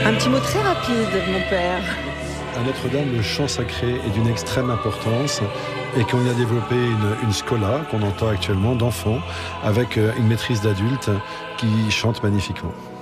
Un petit mot très rapide, mon père. À Notre-Dame, le chant sacré est d'une extrême importance et qu'on y a développé une scola qu'on entend actuellement d'enfants avec une maîtrise d'adultes qui chante magnifiquement.